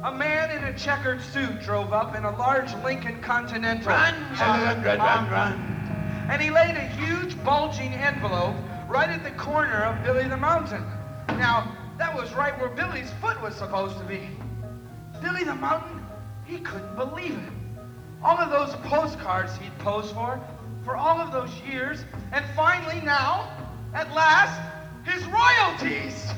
a man in a checkered suit drove up in a large Lincoln Continental. Run, run. And he laid a huge bulging envelope right at the corner of Billy the Mountain. Now, that was right where Billy's foot was supposed to be. Billy the Mountain, he couldn't believe it. All of those postcards he'd posed for all of those years, and finally now, at last, his royalties.